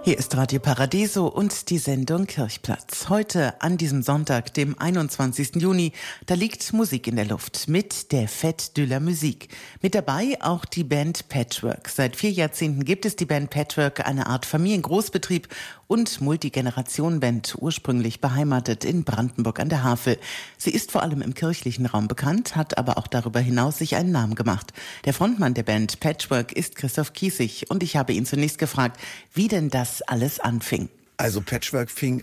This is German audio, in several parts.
Hier ist Radio Paradiso und die Sendung Kirchplatz. Heute an diesem Sonntag, dem 21. Juni, da liegt Musik in der Luft mit der Fête de la Musique. Mit dabei auch die Band Patchwork. Seit 4 Jahrzehnten gibt es die Band Patchwork, eine Art Familiengroßbetrieb und Multigenerationenband, ursprünglich beheimatet in Brandenburg an der Havel. Sie ist vor allem im kirchlichen Raum bekannt, hat aber auch darüber hinaus sich einen Namen gemacht. Der Frontmann der Band Patchwork ist Christoph Kiesig und ich habe ihn zunächst gefragt, wie denn das alles anfing. Also Patchwork fing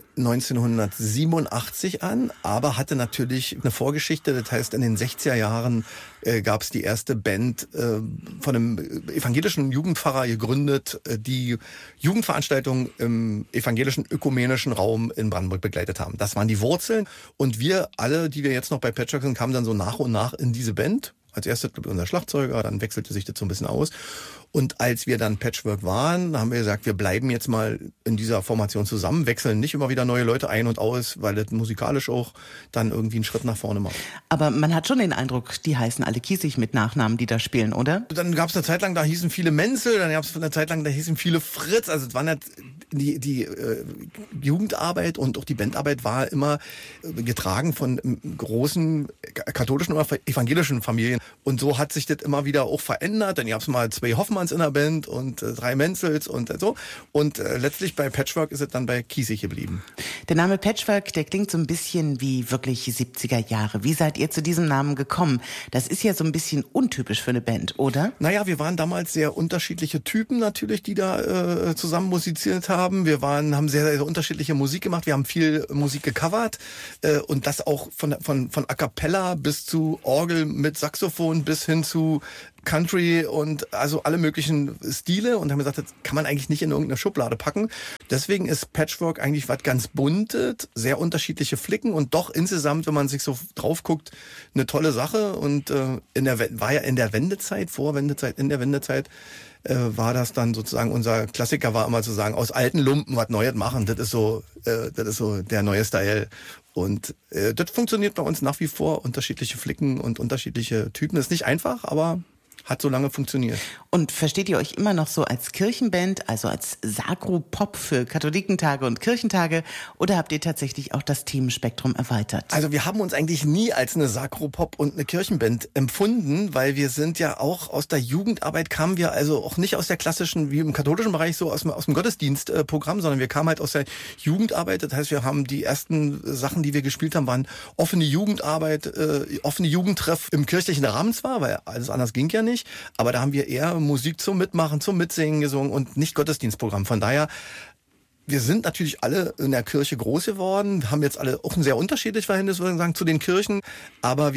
1987 an, aber hatte natürlich eine Vorgeschichte. Das heißt, in den 60er Jahren gab es die erste Band von einem evangelischen Jugendpfarrer gegründet, die Jugendveranstaltungen im evangelischen ökumenischen Raum in Brandenburg begleitet haben. Das waren die Wurzeln. Und wir alle, die wir jetzt noch bei Patchwork sind, kamen dann so nach und nach in diese Band. Als erstes unser Schlagzeuger, dann wechselte sich das so ein bisschen aus. Und als wir dann Patchwork waren, haben wir gesagt, wir bleiben jetzt mal in dieser Formation zusammen, wechseln nicht immer wieder neue Leute ein und aus, weil das musikalisch auch dann irgendwie einen Schritt nach vorne macht. Aber man hat schon den Eindruck, die heißen alle Kiesig mit Nachnamen, die da spielen, oder? Dann gab es eine Zeit lang, da hießen viele Menzel, dann gab es eine Zeit lang, da hießen viele Fritz. Also es waren halt die Jugendarbeit und auch die Bandarbeit war immer getragen von großen katholischen oder evangelischen Familien. Und so hat sich das immer wieder auch verändert. Dann gab es mal 2 Hoffmanns in der Band und 3 Menzels und so. Und letztlich bei Patchwork ist es dann bei Kiesig geblieben. Der Name Patchwork, der klingt so ein bisschen wie wirklich 70er Jahre. Wie seid ihr zu diesem Namen gekommen? Das ist ja so ein bisschen untypisch für eine Band, oder? Naja, wir waren damals sehr unterschiedliche Typen natürlich, die da zusammen musiziert haben. Wir haben sehr, sehr unterschiedliche Musik gemacht. Wir haben viel Musik gecovert und das auch von A Cappella bis zu Orgel mit Saxophon bis hin zu Country und also alle möglichen Stile und haben gesagt, das kann man eigentlich nicht in irgendeine Schublade packen. Deswegen ist Patchwork eigentlich was ganz Buntes, sehr unterschiedliche Flicken und doch insgesamt, wenn man sich so drauf guckt, eine tolle Sache. Und war ja in der Wendezeit, in der Wendezeit, war das dann sozusagen, unser Klassiker war immer zu sagen, aus alten Lumpen was Neues machen, das ist so der neue Style. Und das funktioniert bei uns nach wie vor, unterschiedliche Flicken und unterschiedliche Typen. Das ist nicht einfach, aber hat so lange funktioniert. Und versteht ihr euch immer noch so als Kirchenband, also als Sagro-Pop für Katholikentage und Kirchentage, oder habt ihr tatsächlich auch das Themenspektrum erweitert? Also wir haben uns eigentlich nie als eine Sagro-Pop und eine Kirchenband empfunden, weil wir sind ja auch aus der Jugendarbeit, kamen wir also auch nicht aus der klassischen, wie im katholischen Bereich, so aus dem Gottesdienstprogramm, sondern wir kamen halt aus der Jugendarbeit. Das heißt, wir haben die ersten Sachen, die wir gespielt haben, waren offene Jugendarbeit, offene Jugendtreff im kirchlichen Rahmen zwar, weil alles anders ging ja nicht. Aber da haben wir eher Musik zum Mitmachen, zum Mitsingen gesungen und nicht Gottesdienstprogramm. Von daher, wir sind natürlich alle in der Kirche groß geworden, haben jetzt alle auch ein sehr unterschiedliches Verhältnis, würde ich sagen, zu den Kirchen. Aber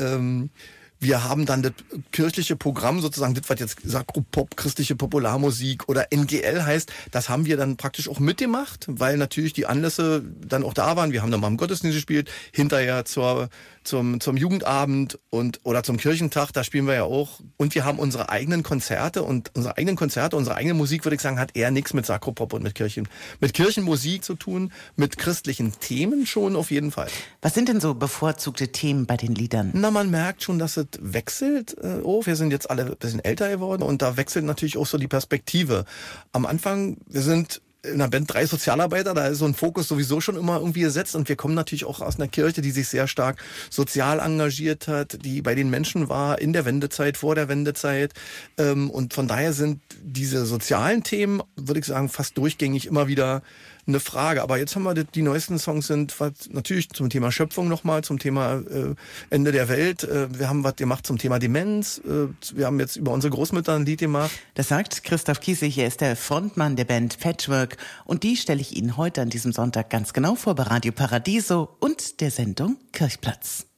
wir haben dann das kirchliche Programm sozusagen, das was jetzt Sagro-Pop, christliche Popularmusik oder NGL heißt, das haben wir dann praktisch auch mitgemacht, weil natürlich die Anlässe dann auch da waren. Wir haben dann mal im Gottesdienst gespielt, hinterher zum Jugendabend oder zum Kirchentag, da spielen wir ja auch. Und wir haben unsere eigenen Konzerte und unsere eigene Musik, würde ich sagen, hat eher nichts mit Sagro-Pop und mit Kirchenmusik zu tun, mit christlichen Themen schon auf jeden Fall. Was sind denn so bevorzugte Themen bei den Liedern? Na, man merkt schon, dass es wechselt. Wir sind jetzt alle ein bisschen älter geworden und da wechselt natürlich auch so die Perspektive. Am Anfang, wir sind in der Band 3 Sozialarbeiter, da ist so ein Fokus sowieso schon immer irgendwie gesetzt und wir kommen natürlich auch aus einer Kirche, die sich sehr stark sozial engagiert hat, die bei den Menschen war, in der Wendezeit, vor der Wendezeit und von daher sind diese sozialen Themen, würde ich sagen, fast durchgängig immer wieder eine Frage. Aber jetzt haben wir die neuesten Songs sind natürlich zum Thema Schöpfung nochmal, zum Thema Ende der Welt. Wir haben was gemacht zum Thema Demenz. Wir haben jetzt über unsere Großmütter ein Lied gemacht. Das sagt Christoph Kiesig, er ist der Frontmann der Band Patchwork. Und die stelle ich Ihnen heute an diesem Sonntag ganz genau vor bei Radio Paradiso und der Sendung Kirchplatz.